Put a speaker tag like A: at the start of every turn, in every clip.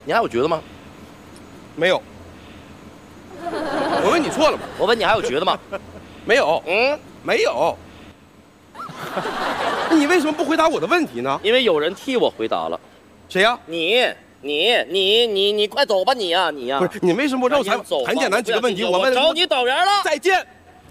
A: 你还有橘子吗？
B: 没有。我问你错了吗？
A: 我问你还有橘子吗？
B: 没有。没有。你为什么不回答我的问题呢？
A: 因为有人替我回答了。
B: 谁呀？
A: 你快走吧，你呀。
B: 不是你为什么让我采访？很简单几个问题，我问。
A: 找你导员了。
B: 再见。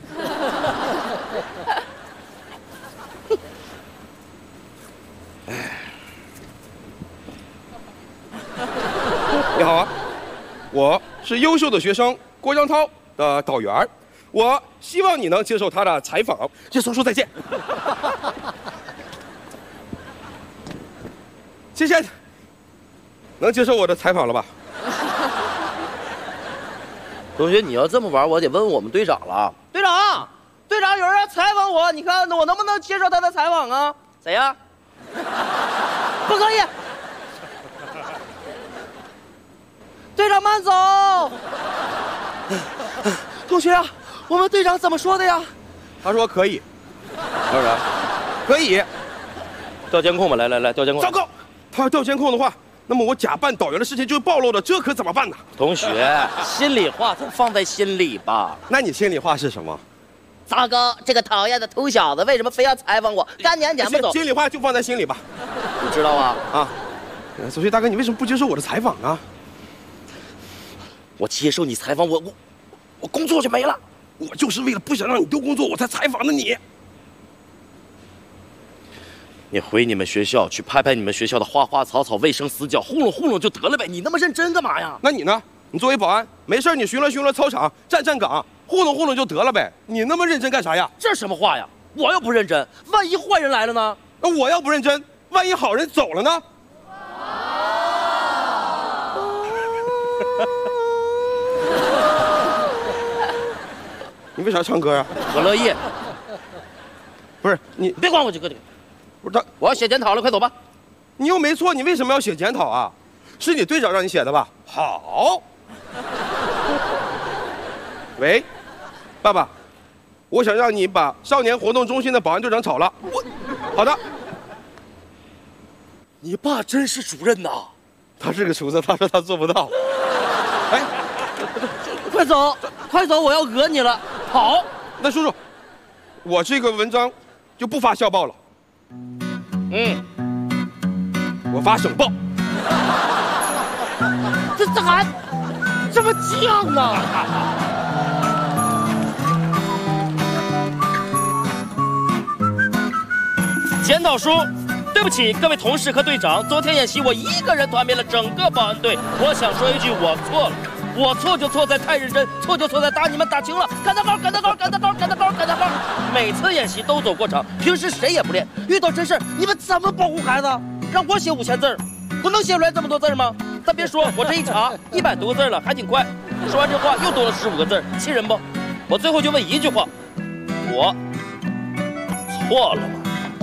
B: 你好啊，我是优秀的学生郭江涛的导员，我希望你能接受他的采访。这说再见。谢谢，能接受我的采访了吧？
A: 同学，你要这么玩，我得问我们队长了。队长，有人要采访我，你看我能不能接受他的采访啊？谁呀？不可以。队长慢走。同学啊，我们队长怎么说的呀？
B: 他说可以。当然，可以。
A: 调监控吧，来调监控。
B: 糟糕，他要调监控的话，那么我假扮导员的事情就暴露了，这可怎么办呢？
A: 同学，心里话咱放在心里吧。
B: 那你心里话是什么？
A: 糟糕，这个讨厌的秃小子为什么非要采访我？赶紧撵不走。
B: 心里话就放在心里吧。
A: 你知道吗？
B: 啊，所以大哥，你为什么不接受我的采访呢？
A: 我接受你采访我工作就没了。
B: 我就是为了不想让你丢工作，我才采访的你。
A: 你回你们学校去拍你们学校的花花草草、卫生死角，糊弄就得了呗。你那么认真干嘛呀？
B: 那你呢？你作为保安，没事你巡逻操场，站岗，糊弄就得了呗。你那么认真干啥呀？
A: 这什么话呀？我又不认真，万一坏人来了呢？
B: 那我要不认真，万一好人走了呢？你为啥唱歌呀？
A: 我乐意。
B: 不是你，
A: 别管我这个。
B: 不是他，
A: 我要写检讨了，快走吧。
B: 你又没错，你为什么要写检讨啊？是你队长让你写的吧？好。喂，爸爸，我想让你把少年活动中心的保安队长炒了。好的。
A: 你爸真是主任呐？
B: 他是个厨子，他说他做不到。哎，
A: 快走，我要讹你了。好，
B: 那叔叔，我这个文章就不发校报了。我发省报。
A: 这咋这么犟呢？检讨书。对不起，各位同事和队长，昨天演习我一个人团灭了整个保安队。我想说一句，我错了。我错就错在太认真，错就错在打你们打轻了。赶大高。每次演习都走过场，平时谁也不练。遇到真事你们怎么保护孩子？让我写5000字，我能写出来这么多字吗？咱别说，我这一查100多个字了，还挺快。说完这话又多了15个字，气人不？我最后就问一句话：我错了吗？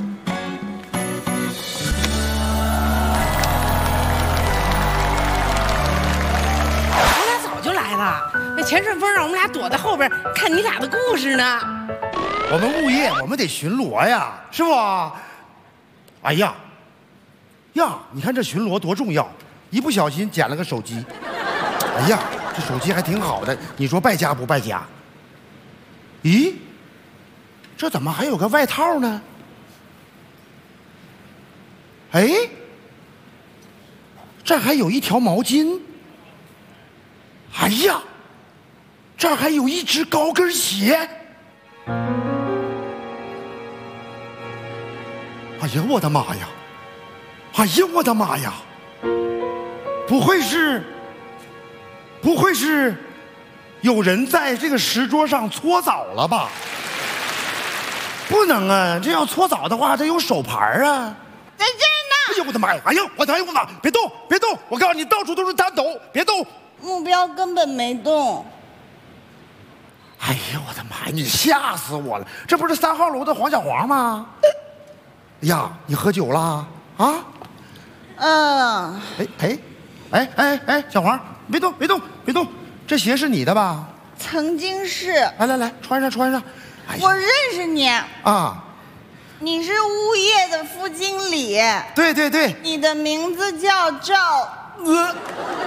C: 那钱顺风让我们俩躲在后边看你俩的故事呢。
D: 我们物业，我们得巡逻呀，是不？哎呀，你看这巡逻多重要！一不小心捡了个手机。哎呀，这手机还挺好的，你说败家不败家？咦，这怎么还有个外套呢？哎，这还有一条毛巾。哎呀，这儿还有一只高跟鞋。哎呀，我的妈呀！哎呀，我的妈呀！不会是有人在这个石桌上搓澡了吧？不能啊，这要搓澡的话，得有手牌啊。
C: 在这儿呢。
D: 哎呀，我的妈呀！哎呀，我的妈！别动！我告诉你，到处都是弹头，别动。
C: 目标根本没动。
D: 哎呀，我的妈呀！你吓死我了！这不是3号楼的黄小黄吗？哎呀，你喝酒了啊？哎，小黄，别动！这鞋是你的吧？
C: 曾经是。
D: 来，穿上。
C: 哎、我认识你
D: 啊。
C: 你是物业的副经理。
D: 对。
C: 你的名字叫赵